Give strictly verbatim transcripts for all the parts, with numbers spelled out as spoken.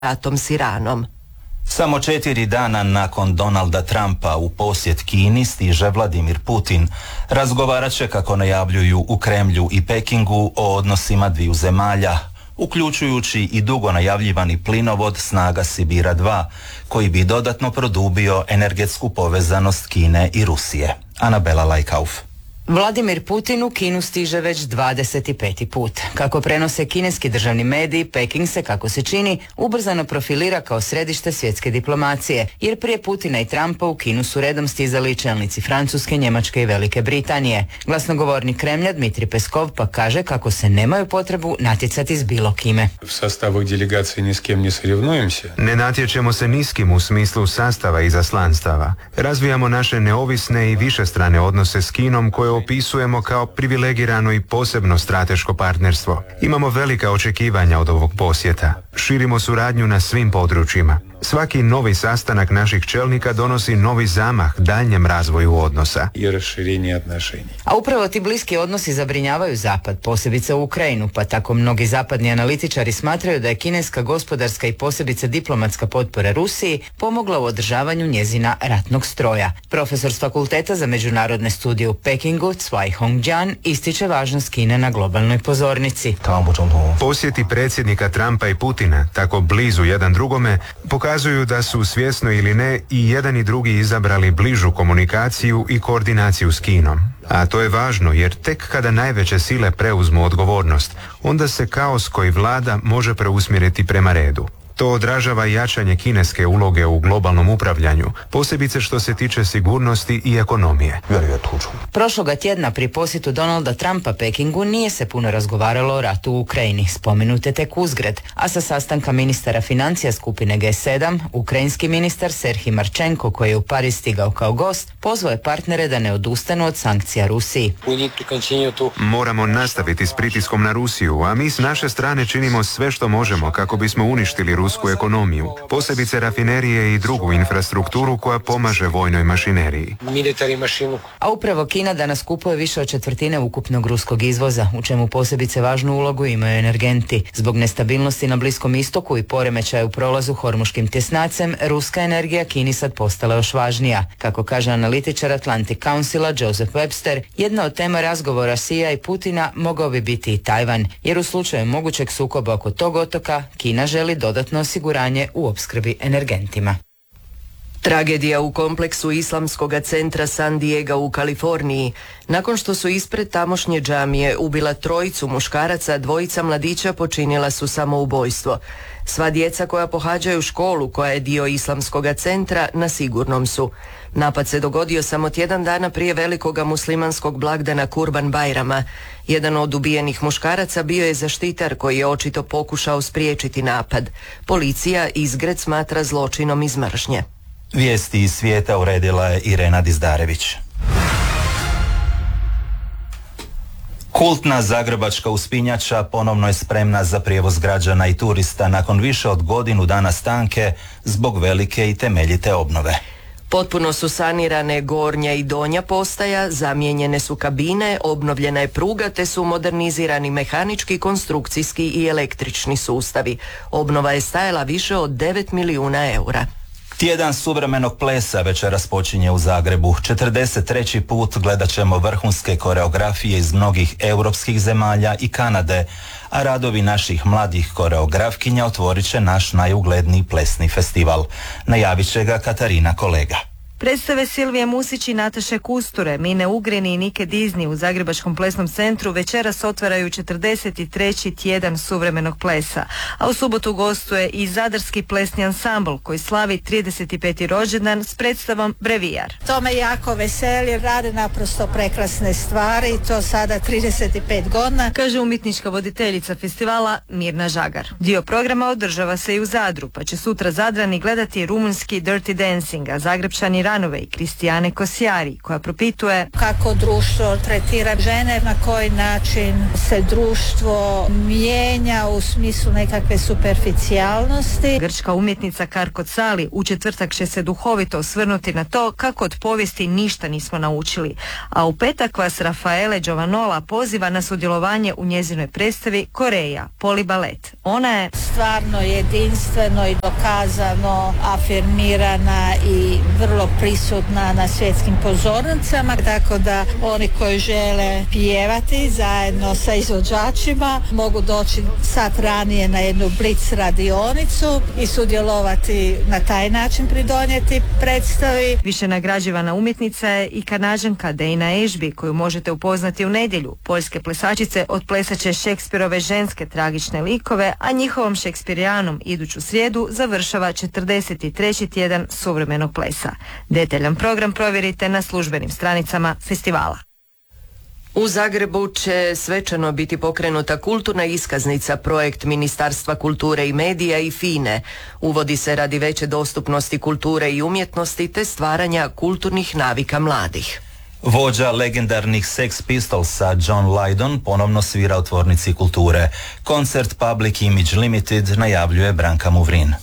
ratom s Iranom. Samo četiri dana nakon Donalda Trumpa u posjet Kini stiže Vladimir Putin. Razgovarat će, kako najavljuju u Kremlju i Pekingu, o odnosima dviju zemalja, uključujući i dugo najavljivani plinovod Snaga Sibira dva, koji bi dodatno produbio energetsku povezanost Kine i Rusije. Anabela Lajkauf. Vladimir Putin u Kinu stiže već dvadeset peti put. Kako prenose kineski državni mediji, Peking se, kako se čini, ubrzano profilira kao središte svjetske diplomacije, jer prije Putina i Trumpa u Kinu su redom stizali čelnici Francuske, Njemačke i Velike Britanije. Glasnogovornik Kremlja Dmitrij Peskov pa kaže kako se nemaju potrebu natjecati s bilo kime. U sastavih delegacije ni s kim ne srivnujemся. Ne natječemo se ni s kim u smislu sastava i izaslanstava. Razvijamo naše neovisne i višestrane odnose s Kinom koje opisujemo kao privilegirano i posebno strateško partnerstvo. Imamo velika očekivanja od ovog posjeta. Širimo suradnju na svim područjima. Svaki novi sastanak naših čelnika donosi novi zamah daljnjem razvoju odnosa. I raširenje odnošenja. A upravo ti bliski odnosi zabrinjavaju Zapad, posebice u Ukrajinu, pa tako mnogi zapadni analitičari smatraju da je kineska gospodarska i posebice diplomatska potpora Rusiji pomogla u održavanju njezina ratnog stroja. Profesor s Fakulteta za međunarodne studije u Pekingu, Cai Hongjian, ističe važnost Kine na globalnoj pozornici. Posjeti predsjednika Trumpa i Putina, tako blizu jedan drugome, pokazuju da su, svjesno ili ne, i jedan i drugi izabrali bližu komunikaciju i koordinaciju s Kinom. A to je važno, jer tek kada najveće sile preuzmu odgovornost, onda se kaos koji vlada može preusmjeriti prema redu. To odražava jačanje kineske uloge u globalnom upravljanju, posebice što se tiče sigurnosti i ekonomije. Prošloga tjedna pri posjetu Donalda Trumpa Pekingu nije se puno razgovaralo o ratu u Ukrajini, spomenute tek uzgred, a sa sastanka ministara financija skupine G sedam, ukrajinski ministar Serhij Marčenko, koji je u Pariz stigao kao gost, pozvao je partnere da ne odustanu od sankcija Rusiji. Moramo nastaviti s pritiskom na Rusiju, a mi s naše strane činimo sve što možemo kako bismo uništili rusku ekonomiju, posebice rafinerije i drugu infrastrukturu koja pomaže vojnoj mašineriji. A upravo Kina danas kupuje više od četvrtine ukupnog ruskog izvoza, u čemu posebice važnu ulogu imaju energenti. Zbog nestabilnosti na Bliskom istoku i poremećaja u prolazu Hormuškim tjesnacem, ruska energija Kini sad postala još važnija. Kako kaže analitičar Atlantic Councila Joseph Webster, jedna od tema razgovora Xija i Putina mogao bi biti i Tajvan, jer u slučaju mogućeg sukoba oko tog otoka, Kina želi dodatno osiguranje u opskrbi energentima. Tragedija u kompleksu islamskog centra San Diego u Kaliforniji. Nakon što su ispred tamošnje džamije ubila trojicu muškaraca, dvojica mladića počinila su samoubojstvo. Sva djeca koja pohađaju školu koja je dio islamskog centra na sigurnom su. Napad se dogodio samo tjedan dana prije velikoga muslimanskog blagdana Kurban Bajrama. Jedan od ubijenih muškaraca bio je zaštitar koji je očito pokušao spriječiti napad. Policija izgred smatra zločinom iz mržnje. Vijesti iz svijeta uredila je Irena Dizdarević. Kultna zagrebačka uspinjača ponovno je spremna za prijevoz građana i turista nakon više od godinu dana stanke zbog velike i temeljite obnove. Potpuno su sanirane gornja i donja postaja, zamijenjene su kabine, obnovljena je pruga te su modernizirani mehanički, konstrukcijski i električni sustavi. Obnova je stajala više od devet milijuna eura. Tjedan suvremenog plesa večeras počinje u Zagrebu. četrdeset treći put gledat ćemo vrhunske koreografije iz mnogih europskih zemalja i Kanade, a radovi naših mladih koreografkinja otvorit će naš najugledniji plesni festival. Najavit će ga Katarina Kolega. Predstave Silvije Musić i Nataše Kusture, Mine Ugreni i Nike Disney u Zagrebačkom plesnom centru večeras otvaraju četrdeset treći tjedan suvremenog plesa, a u subotu gostuje i Zadarski plesni ansambl koji slavi trideset peti rođendan s predstavom Brevijar. To me jako veseli, rade naprosto prekrasne stvari, to sada trideset pet godina, kaže umjetnička voditeljica festivala Mirna Žagar. Dio programa održava se i u Zadru, pa će sutra Zadrani gledati rumunski Dirty Dancing, a Zagrebčani Granove i Kristijane Kosjari, koja propituje kako društvo tretira žene, na koji način se društvo mijenja u smislu nekakve superficijalnosti. Grčka umjetnica Karko Cali u četvrtak će se duhovito osvrnuti na to kako od povijesti ništa nismo naučili, a u petak vas Rafaele Giovanola poziva na sudjelovanje u njezinoj predstavi Koreja, polibalet. Ona je stvarno jedinstveno i dokazano afirmirana i vrlo prisutna na svjetskim pozornicama, tako da oni koji žele pjevati zajedno sa izvođačima mogu doći sat ranije na jednu blic radionicu i sudjelovati na taj način, pridonijeti predstavi. Više nagrađivana umjetnica je i Kanađanka Dana Ashby, koju možete upoznati u nedjelju. Poljske plesačice otplesat će Šekspirove ženske tragične likove, a njihovom Šekspirijanom iduću srijedu završava četrdeset treći tjedan suvremenog plesa. Detaljan program provjerite na službenim stranicama festivala. U Zagrebu će svečano biti pokrenuta kulturna iskaznica, projekt Ministarstva kulture i medija i FINE. Uvodi se radi veće dostupnosti kulture i umjetnosti te stvaranja kulturnih navika mladih. Vođa legendarnih Sex Pistolsa John Lydon ponovno svira u tvornici kulture. Koncert Public Image Limited najavljuje Branka Muvrin.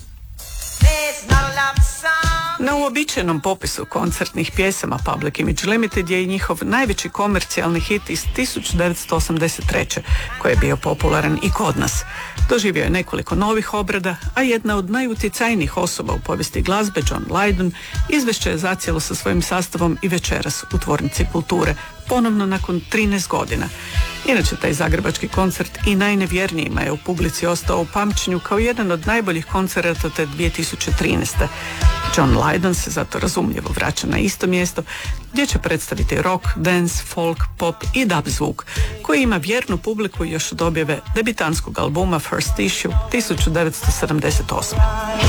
Na uobičajenom popisu koncertnih pjesama Public Image Limited je i njihov najveći komercijalni hit iz tisuću devetsto osamdeset treće koji je bio popularan i kod nas. Doživio je nekoliko novih obrada, a jedna od najutjecajnijih osoba u povijesti glazbe, John Lydon, izvešće je zacijelo sa svojim sastavom i večeras u tvornici kulture, ponovno nakon trinaest godina. Inače, taj zagrebački koncert i najnevjernijima je u publici ostao u pamćenju kao jedan od najboljih koncerata te dvije tisuće trinaeste. John Lydon se zato razumljivo vraća na isto mjesto gdje će predstaviti rock, dance, folk, pop i dub zvuk koji ima vjernu publiku još od objave debitanskog albuma First Issue tisuću devetsto sedamdeset osme.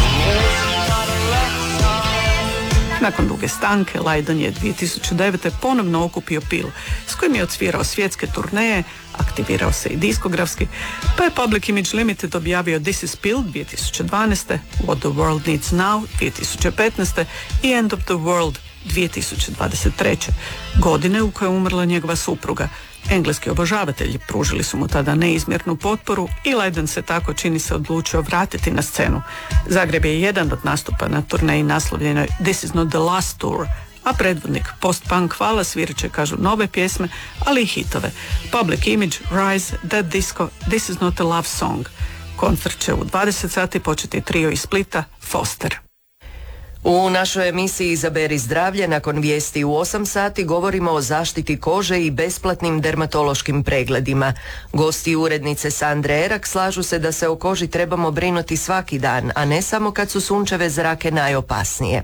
Nakon duge stanke, Lydon je dvije tisuće devete ponovno okupio Pil, s kojim je odsvirao svjetske turneje, aktivirao se i diskografski, pa je Public Image Limited objavio This is Pil dvije tisuće dvanaeste, What the World Needs Now dvije tisuće petnaeste i End of the World dvije tisuće dvadeset treće, godine u kojoj je umrla njegova supruga. Engleski obožavatelji pružili su mu tada neizmjernu potporu i Lydon se tako, čini se, odlučio vratiti na scenu. Zagreb je jedan od nastupa na turneji naslovljenoj This is not the last tour, a predvodnik post-punk vala svirat će, kažu, nove pjesme, ali i hitove. Public Image, Rise, Dead Disco, This is not a love song. Koncert će u dvadeset sati početi trio iz Splita, Foster. U našoj emisiji Izaberi zdravlje nakon vijesti u osam sati govorimo o zaštiti kože i besplatnim dermatološkim pregledima. Gosti urednice Sandre Erak slažu se da se o koži trebamo brinuti svaki dan, a ne samo kad su sunčeve zrake najopasnije.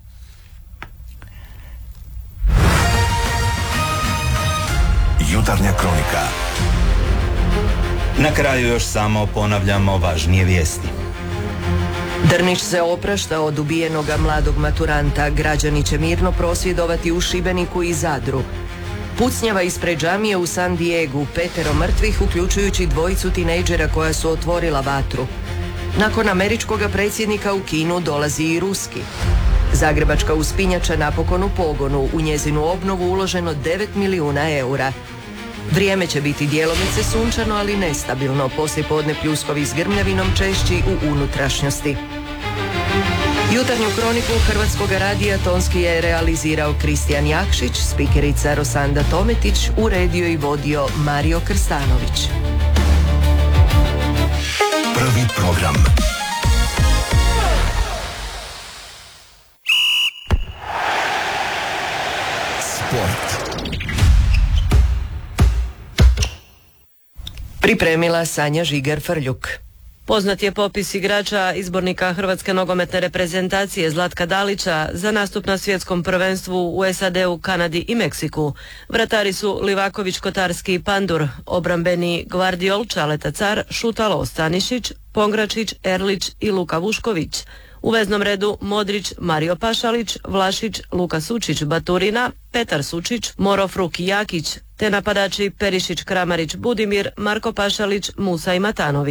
Jutarnja kronika. Na kraju još samo ponavljamo važnije vijesti. Drniš se oprašta od ubijenoga mladog maturanta. Građani će mirno prosvjedovati u Šibeniku i Zadru. Pucnjava ispred džamije u San Diegu, petero mrtvih uključujući dvojicu tinejdžera koja su otvorila vatru. Nakon američkog predsjednika u Kinu dolazi i ruski. Zagrebačka uspinjača napokon u pogonu, u njezinu obnovu uloženo devet milijuna eura. Vrijeme će biti djelomice sunčano, ali nestabilno. Poslije podne pljuskovi s grmljavinom češći u unutrašnjosti. Jutarnju kroniku Hrvatskog radija tonski je realizirao Kristijan Jakšić, spikerica Rosanda Tometić, uredio i vodio Mario Krstanović. Prvi program. Sport. Pripremila Sanja Žigar-Frljuk. Poznat je popis igrača izbornika Hrvatske nogometne reprezentacije Zlatka Dalića za nastup na svjetskom prvenstvu u S A D-u, Kanadi i Meksiku. Vratari su Livaković, Kotarski i Pandur, obrambeni Gvardiol, Čaleta Car, Šutalo, Stanišić, Pongračić, Erlić i Luka Vušković. U veznom redu Modrić, Mario Pašalić, Vlašić, Luka Sučić, Baturina, Petar Sučić, Moro Fruk i Jakić, te napadači Perišić, Kramarić, Budimir, Marko Pašalić, Musa i Matanović.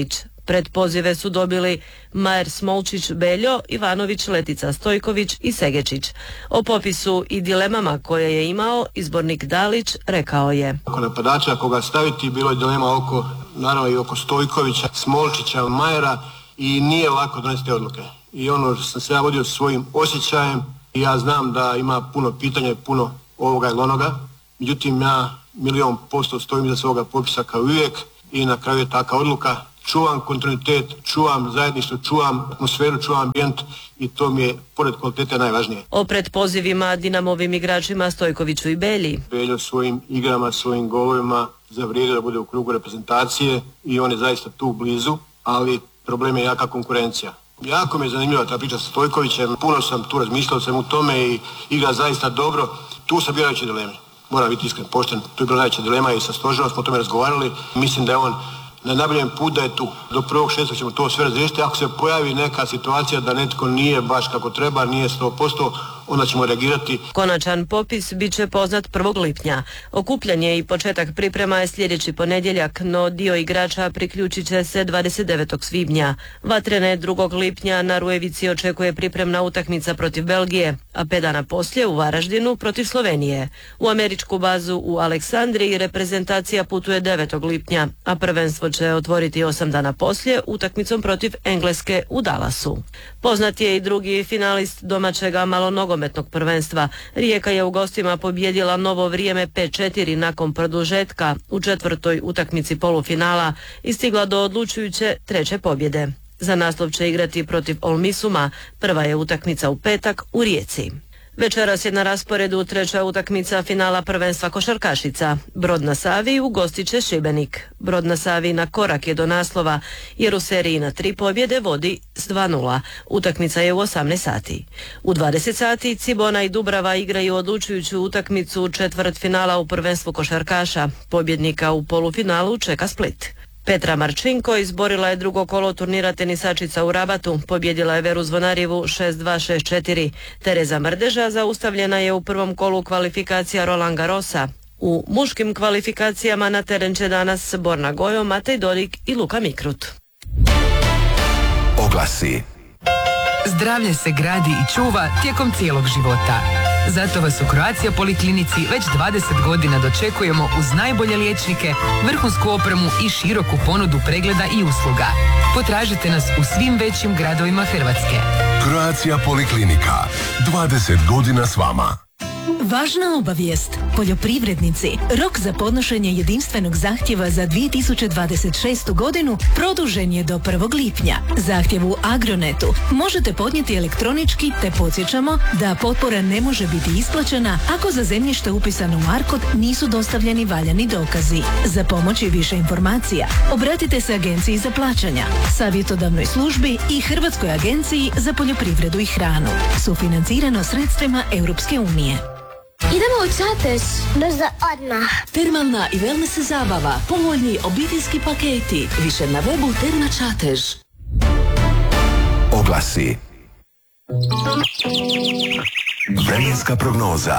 Pred pozive su dobili Majer Smolčić Beljo, Ivanović Letica Stojković i Segečić. O popisu i dilemama koje je imao izbornik Dalić rekao je: Oko napadača koga staviti bilo je dilema oko, naravno i oko Stojkovića, Smolčića, Majera i nije lako donesti te odluke. I ono što sam se ja vodio svojim osjećajem i ja znam da ima puno pitanja i puno ovoga ili onoga. Međutim, ja milion posto stojim iza svoga popisa kao uvijek i na kraju je taka odluka. Čuvam kontinuitet, čuvam zajedništvo, čuvam atmosferu, čuvam ambijent i to mi je pored kvalitete najvažnije. O predpozivima Dinamovim igračima Stojkoviću i Belji. Beljo svojim igrama, svojim golovima zavrijedio da bude u krugu reprezentacije i on je zaista tu blizu, ali problem je jaka konkurencija. Jako mi je zanimljiva ta priča sa Stojkovićem, puno sam tu razmišljao sam u tome i igra zaista dobro. Tu sam bio najveće dileme. Moram biti iskren, pošten, tu je bila najveća dilema i sa Stožerom smo o tome razgovarali. Mislim da je on na najboljem put da je tu. Do prvog šestog ćemo to sve razriješiti. Ako se pojavi neka situacija da netko nije baš kako treba, nije sto posto, onda ćemo reagirati. Konačan popis bit će poznat prvog lipnja. Okupljanje i početak priprema je sljedeći ponedjeljak, no dio igrača priključit će se dvadeset devetog svibnja. Vatrene drugog lipnja na Rujevici očekuje pripremna utakmica protiv Belgije, a pet dana poslije u Varaždinu protiv Slovenije. U američku bazu u Aleksandriji reprezentacija putuje devetog lipnja, a prvenstvo će otvoriti osam dana poslije utakmicom protiv Engleske u Dallasu. Poznat je i drugi finalist domaćega malonogometnog prvenstva. Rijeka je u gostima pobijedila Novo Vrijeme pet četiri nakon produžetka u četvrtoj utakmici polufinala i stigla do odlučujuće treće pobjede. Za naslov će igrati protiv Olmisuma, prva je utakmica u petak u Rijeci. Večeras je na rasporedu treća utakmica finala prvenstva košarkašica. Brod na Savi ugostit će Šibenik. Brod na Savi na korak je do naslova jer u seriji na tri pobjede vodi s dva nula. Utakmica je u osamnaest sati. U dvadeset sati Cibona i Dubrava igraju odlučujuću utakmicu četvrt finala u prvenstvu košarkaša. Pobjednika u polufinalu čeka Split. Petra Marčinko izborila je drugo kolo turnira tenisačica u Rabatu, pobjedila je Veru Zvonarjevu šest dva šest četiri. Tereza Mrdeža zaustavljena je u prvom kolu kvalifikacija Roland Garrosa. U muškim kvalifikacijama na teren će danas Borna Gojo, Matej Dodik i Luka Mikrut. Oglasi. Zdravlje se gradi i čuva tijekom cijelog života. Zato vas u Croatia Poliklinici već dvadeset godina dočekujemo uz najbolje liječnike, vrhunsku opremu i široku ponudu pregleda i usluga. Potražite nas u svim većim gradovima Hrvatske. Croatia Poliklinika. dvadeset godina s vama. Važna obavijest. Poljoprivrednici, rok za podnošenje jedinstvenog zahtjeva za dvije tisuće dvadeset šestu godinu produžen je do prvog lipnja. Zahtjev u Agronetu možete podnijeti elektronički te podsjećamo da potpora ne može biti isplaćena ako za zemljište upisano u ARKOD nisu dostavljeni valjani dokazi. Za pomoć i više informacija obratite se Agenciji za plaćanja, savjetodavnoj službi i Hrvatskoj agenciji za poljoprivredu i hranu. Sufinancirano sredstvima Europske unije. Idemo u Čatež, brzo odmah. Termalna i wellness zabava, povoljni obiteljski paketi. Više na webu Terma Čatež. Oglasi. Vremenska prognoza.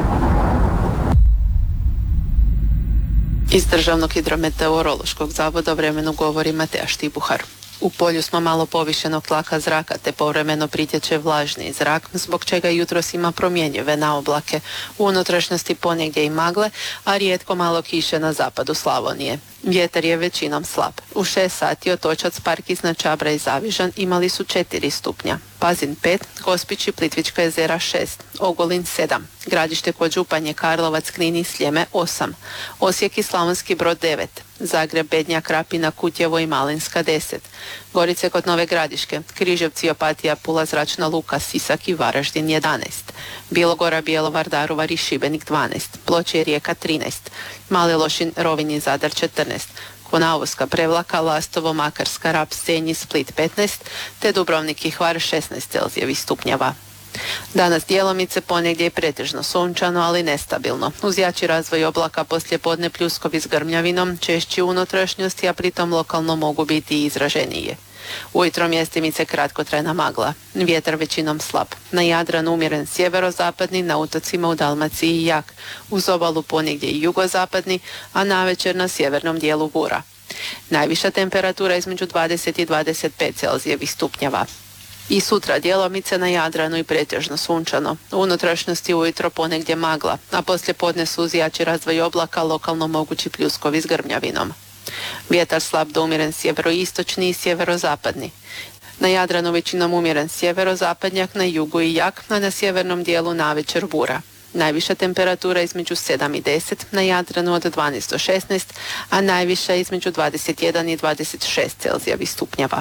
Iz Državnog hidrometeorološkog zavoda o vremenu govori Mateja Štibuhar. U polju smo malo povišenog tlaka zraka te povremeno pritječe vlažni zrak, zbog čega jutros ima promjenjive naoblake. U unutrašnjosti ponegdje i magle, a rijetko malo kiše na zapadu Slavonije. Vjetar je većinom slab. U šest sati Otočac, Park iznad Čabra i Zavižan imali su četiri stupnja. Pazin pet, Gospić i Plitvička jezera šest, Ogulin sedam, Gradište kod Županje, Karlovac, Knin i Sljeme osam, Osijek i Slavonski Brod devet, Zagreb, Bednja, Krapina, Kutjevo i Malinska deset, Gorice kod Nove Gradiške, Križevci, Opatija, Pula, Zračna Luka, Sisak i Varaždin jedanaest, Bilogora, Bjelovar, Daruvar i Šibenik dvanaest, Ploče i Rijeka trinaest, Mali Lošin, Rovinj i Zadar četrnaest, Konavoska, Prevlaka, Lastovo, Makarska, Rab, Senj i Split petnaest, te Dubrovnik i Hvar šesnaest celzijevih stupnjeva. Danas djelomice, ponegdje je pretežno sunčano, ali nestabilno. Uz jači razvoj oblaka poslijepodne pljuskovi s grmljavinom, češći u unutrašnjosti, a pritom lokalno mogu biti i izraženije. Ujutro mjestimice kratkotrajna magla. Vjetar većinom slab. Na Jadranu umjeren sjeverozapadni, na otocima u Dalmaciji jak. Uz obalu ponegdje i jugozapadni, a navečer na sjevernom dijelu bura. Najviša temperatura između dvadeset i dvadeset pet Celzijevih stupnjeva. I sutra djelomice na Jadranu i pretežno sunčano. U unutrašnjosti ujutro ponegdje magla, a poslije podne suzi jači razvoj oblaka, lokalno mogući pljuskovi s grmljavinom. Vjetar slab do umjeren sjeveroistočni i sjeverozapadni. Na Jadranu većinom umjeren sjeverozapadnjak, na jugu i jak, a na sjevernom dijelu navečer bura. Najviša temperatura između sedam i deset, na Jadranu od dvanaest do šesnaest, a najviša između dvadeset jedan i dvadeset šest Celzijevih stupnjeva.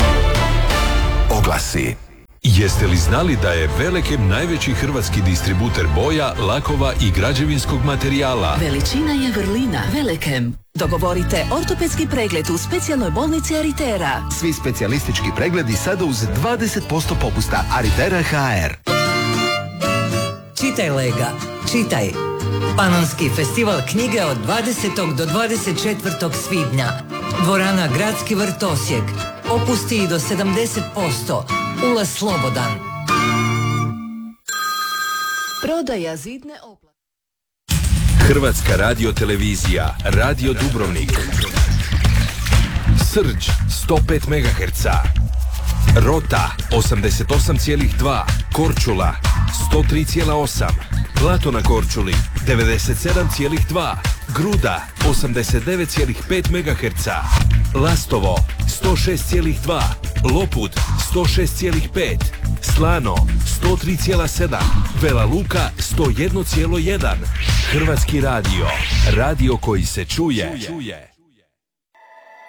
Oglasi. Jeste li znali da je Velekem najveći hrvatski distributer boja, lakova i građevinskog materijala? Veličina je vrlina. Velekem. Dogovorite ortopedski pregled u specijalnoj bolnici Aritera. Svi specijalistički pregledi sada uz dvadeset posto popusta. Aritera ha er. Čitaj Lega, čitaj. Panonski festival knjige od dvadesetog do dvadeset četvrtog svibnja. Dvorana Gradski vrt Osijek. Opusti i do sedamdeset posto. Ulaz slobodan. Prodaja zidne oplate. Hrvatska radiotelevizija, Radio Dubrovnik. Srđ sto pet megaherca. Rota osamdeset osam zarez dva, Korčula sto tri zarez osam, Blato na Korčuli devedeset sedam zarez dva, Gruda osamdeset devet zarez pet megaherca, Lastovo sto šest zarez dva, Lopud sto šest zarez pet, Slano sto tri zarez sedam, Vela Luka sto jedan zarez jedan. Hrvatski radio, radio koji se čuje.